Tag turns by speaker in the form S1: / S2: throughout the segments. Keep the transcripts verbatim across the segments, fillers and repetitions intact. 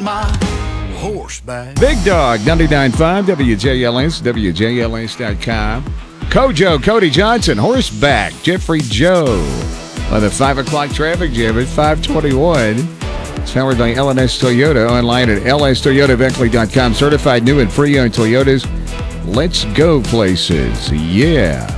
S1: my horseback.
S2: Big Dog, ninety-nine point five, W J L S, W J L S dot com. Kojo, Cody Johnson, horseback, Jeffrey Joe. On the five o'clock traffic jam at five twenty-one. It's powered by L and S Toyota. Online at L S Toyota Beckley dot com. Certified new and pre-owned Toyotas. Let's go places. Yeah.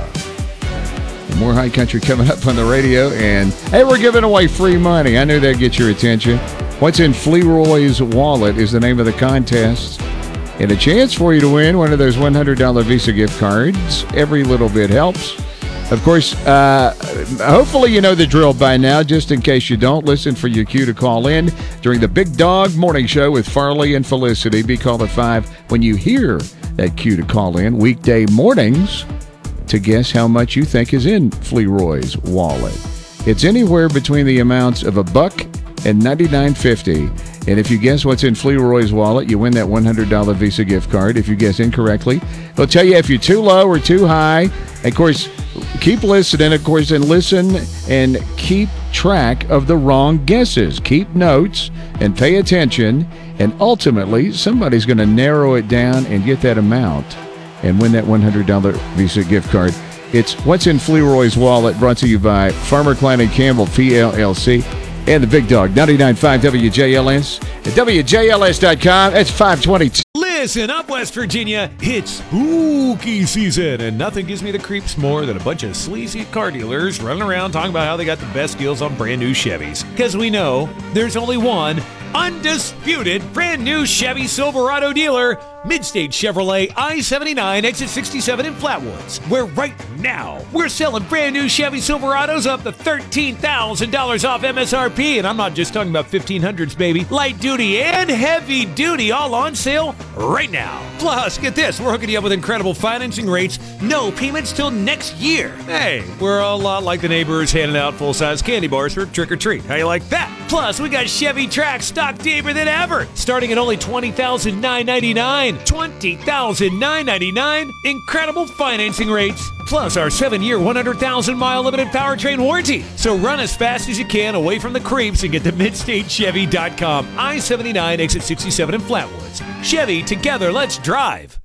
S2: More High Country coming up on the radio. And, hey, we're giving away free money. I knew that'd get your attention. What's in Fleroy's wallet is the name of the contest. And a chance for you to win one of those one hundred dollars Visa gift cards. Every little bit helps. Of course, uh, hopefully you know the drill by now. Just in case you don't, listen for your cue to call in during the Big Dog Morning Show with Farley and Felicity. Be called at five when you hear that cue to call in weekday mornings to guess how much you think is in Fleroy's wallet. It's anywhere between the amounts of a buck and ninety-nine fifty. And if you guess what's in Fleroy's wallet, you win that one hundred dollars Visa gift card. If you guess incorrectly, they'll tell you if you're too low or too high. And of course, keep listening, of course, and listen and keep track of the wrong guesses. Keep notes and pay attention. And ultimately, somebody's going to narrow it down and get that amount and win that one hundred dollars Visa gift card. It's What's in Fleroy's Wallet, brought to you by Farmer Klein and Campbell, P L L C, and the Big Dog, ninety-nine point five W J L S, at W J L S dot com. That's five twenty-two.
S3: Listen up, West Virginia. It's spooky season, and nothing gives me the creeps more than a bunch of sleazy car dealers running around talking about how they got the best deals on brand new Chevys. Because we know there's only one undisputed brand new Chevy Silverado dealer, Midstate Chevrolet I seventy-nine, exit sixty-seven in Flatwoods, where right now we're selling brand new Chevy Silverados up to thirteen thousand dollars off M S R P. And I'm not just talking about fifteen hundreds, baby. Light duty and heavy duty all on sale right now. Plus, get this, we're hooking you up with incredible financing rates, no payments till next year. Hey, we're a lot like the neighbors handing out full-size candy bars for trick-or-treat. How you like that? Plus, we got Chevy Trax stock deeper than ever, starting at only twenty thousand nine hundred ninety-nine dollars. twenty thousand nine hundred ninety-nine dollars. Incredible financing rates. Plus our seven-year, one hundred thousand mile limited powertrain warranty. So run as fast as you can away from the creeps and get to midstate chevy dot com. I seventy-nine, exit sixty-seven in Flatwoods. Chevy, together, let's drive.